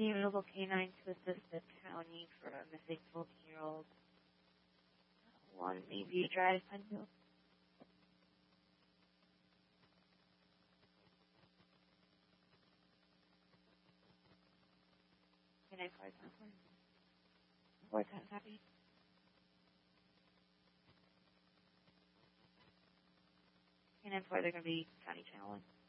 Need a local canine to assist the county for a missing 14-year-old. One maybe drive Penfield. Canine 4 times copy. Canine 4, they're going to be county channel 1.